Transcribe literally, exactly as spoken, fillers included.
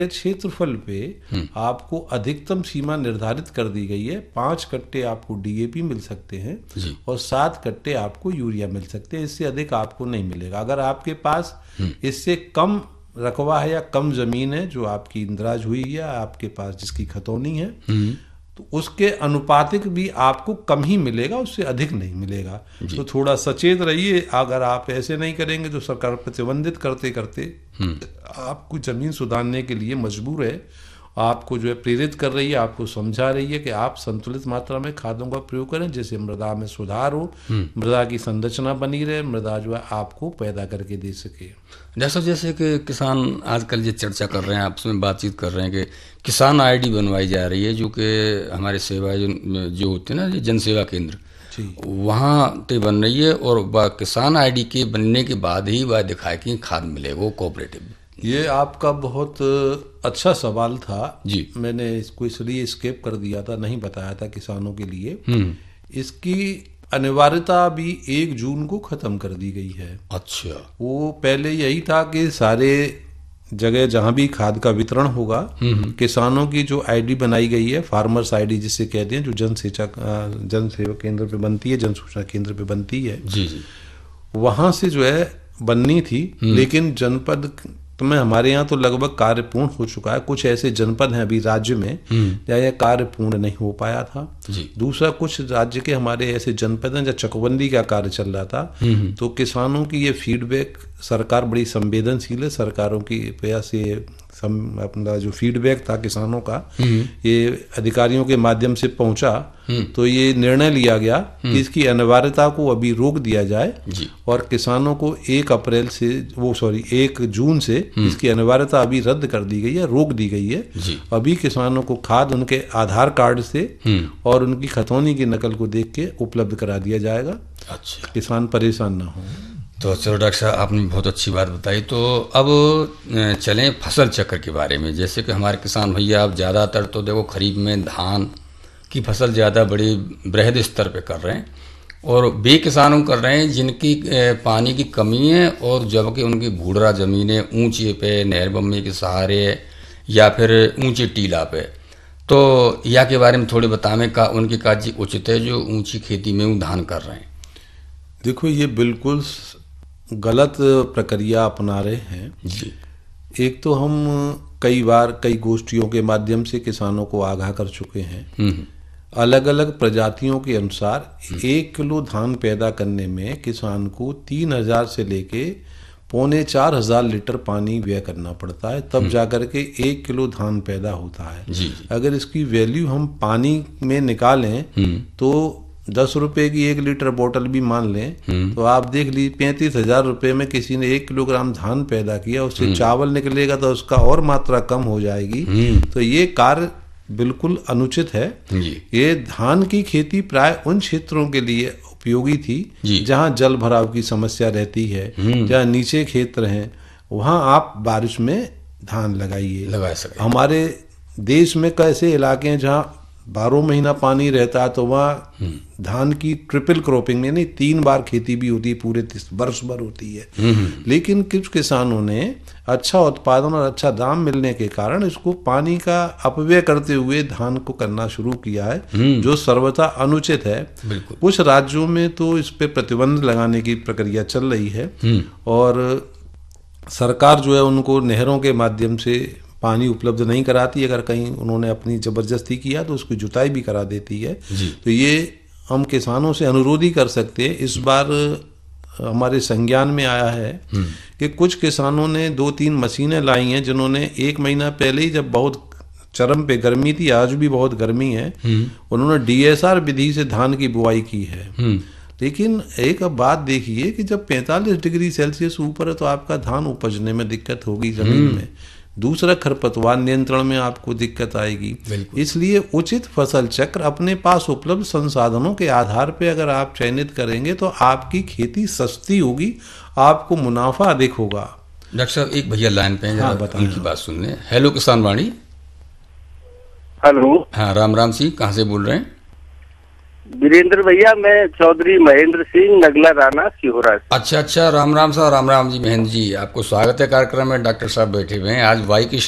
क्षेत्रफल पे आपको अधिकतम सीमा निर्धारित कर दी गई है। पांच कट्टे आपको डीएपी मिल सकते हैं और सात कट्टे आपको यूरिया मिल सकते हैं। इससे अधिक आपको नहीं मिलेगा। अगर आपके पास इससे कम रकबा है या कम जमीन है जो आपकी इंदराज हुई है, आपके पास जिसकी खतौनी है, तो उसके अनुपातिक भी आपको कम ही मिलेगा, उससे अधिक नहीं मिलेगा। तो थोड़ा सचेत रहिए। अगर आप ऐसे नहीं करेंगे तो सरकार प्रतिबंधित करते करते आपको जमीन सुधारने के लिए मजबूर है, आपको जो है प्रेरित कर रही है, आपको समझा रही है कि आप संतुलित मात्रा में खादों का प्रयोग करें, जिससे मृदा में सुधार हो, मृदा की संरचना बनी रहे, मृदा जो है आपको पैदा करके दे सके। जैसा जैसे कि किसान आजकल ये चर्चा कर रहे हैं, आपस में बातचीत कर रहे हैं कि किसान आईडी बनवाई जा रही है, जो कि हमारे सेवा जो, जो होते हैं ना, जन सेवा केंद्र वहाँ पे बन रही है, और वह किसान आईडी के बनने के बाद ही वह दिखाए कि खाद मिले वो कोऑपरेटिव। ये आपका बहुत अच्छा सवाल था जी। मैंने इसको इसलिए स्किप कर दिया था, नहीं बताया था किसानों के लिए। इसकी अनिवार्यता भी एक जून को खत्म कर दी गई है। अच्छा। वो पहले यही था कि सारे जगह जहां भी खाद का वितरण होगा, किसानों की जो आईडी बनाई गई है, फार्मर्स आईडी जिसे कहते हैं, जो जन सेवा जन सेवा केंद्र पे बनती है, जन सूचना केंद्र पे बनती है, जी जी, वहां से जो है बननी थी। लेकिन जनपद में हमारे यहाँ तो लगभग कार्य पूर्ण हो चुका है। कुछ ऐसे जनपद हैं अभी राज्य में जहाँ यह कार्य पूर्ण नहीं हो पाया था। दूसरा, कुछ राज्य के हमारे ऐसे जनपद हैं जहाँ चकबंदी का कार्य चल रहा था। तो किसानों की ये फीडबैक, सरकार बड़ी संवेदनशील है, सरकारों की प्रयास से अपना जो फीडबैक था किसानों का, ये अधिकारियों के माध्यम से पहुंचा, तो ये निर्णय लिया गया कि इसकी अनिवार्यता को अभी रोक दिया जाए और किसानों को एक अप्रैल से वो सॉरी एक जून से इसकी अनिवार्यता अभी रद्द कर दी गई है, रोक दी गई है। अभी किसानों को खाद उनके आधार कार्ड से और उनकी खतौनी की नकल को देख के उपलब्ध करा दिया जाएगा। अच्छा, किसान परेशान ना हो। तो चलो डॉक्टर साहब, आपने बहुत अच्छी बात बताई। तो अब चलें फसल चक्र के बारे में। जैसे कि हमारे किसान भैया अब ज़्यादातर तो देखो खरीफ में धान की फसल ज़्यादा बड़ी बृहद स्तर पे कर रहे हैं, और वे किसानों कर रहे हैं जिनकी पानी की कमी है, और जबकि उनकी भूडरा ज़मीनें ऊंचे पे, नहर बम्मे के सहारे या फिर ऊंचे टीला पे। तो या के बारे में थोड़े बतावें का उनके कार्य उचित है जो ऊंची खेती में वो धान कर रहे हैं। देखो, ये बिल्कुल गलत प्रक्रिया अपना रहे हैं जी। एक तो हम कई बार कई गोष्ठियों के माध्यम से किसानों को आगाह कर चुके हैं। अलग अलग प्रजातियों के अनुसार एक किलो धान पैदा करने में किसान को तीन हजार से लेके पौने चार हजार लीटर पानी व्यय करना पड़ता है, तब जाकर के एक किलो धान पैदा होता है जी। अगर इसकी वैल्यू हम पानी में निकालें तो दस रुपए की एक लीटर बोतल भी मान लें तो आप देख लीजिए पैंतीस हजार रुपये में किसी ने एक किलोग्राम धान पैदा किया, उससे चावल निकलेगा तो उसका और मात्रा कम हो जाएगी। तो ये कार्य बिल्कुल अनुचित है। ये धान की खेती प्राय उन क्षेत्रों के लिए उपयोगी थी जहां जल भराव की समस्या रहती है, जहां नीचे क्षेत्र हैं, वहां आप बारिश में धान लगाइए। लगा सकते। हमारे देश में कैसे इलाके हैं जहां बारह महीना पानी रहता है, तो वहाँ धान की ट्रिपल क्रॉपिंग यानी तीन बार खेती भी होती है, पूरे वर्ष भर होती है। लेकिन कुछ किसानों ने अच्छा उत्पादन और अच्छा दाम मिलने के कारण इसको पानी का अपव्यय करते हुए धान को करना शुरू किया है, जो सर्वथा अनुचित है। कुछ राज्यों में तो इस पे प्रतिबंध लगाने की प्रक्रिया चल रही है, और सरकार जो है उनको नहरों के माध्यम से पानी उपलब्ध नहीं कराती। अगर कहीं उन्होंने अपनी जबरदस्ती किया तो उसकी जुताई भी करा देती है। तो ये हम किसानों से अनुरोध ही कर सकते हैं। इस बार हमारे संज्ञान में आया है कि कुछ किसानों ने दो तीन मशीनें लाई हैं, जिन्होंने एक महीना पहले ही, जब बहुत चरम पे गर्मी थी, आज भी बहुत गर्मी है, उन्होंने डीएसआर विधि से धान की बुआई की है। लेकिन एक अब बात देखिए कि जब पैंतालीस डिग्री सेल्सियस ऊपर है तो आपका धान उपजने में दिक्कत होगी जमीन में। दूसरा, खरपतवार नियंत्रण में आपको दिक्कत आएगी। इसलिए उचित फसल चक्र अपने पास उपलब्ध संसाधनों के आधार पे अगर आप चयनित करेंगे तो आपकी खेती सस्ती होगी, आपको मुनाफा अधिक होगा। डॉक्टर साहब, एक भैया लाइन पे हैं, हाँ, उनकी बात सुन लें। हेलो किसान वाणी। हेलो। हाँ, राम राम सिंह, कहाँ से बोल रहे हैं? वीरेंद्र भैया, मैं चौधरी महेंद्र सिंह, नगला राना, सिहोरा। अच्छा अच्छा, राम राम साहब। राम राम जी महेंद्र जी, आपको स्वागत है कार्यक्रम में। डॉक्टर साहब बैठे हुए हैं। आज वाई की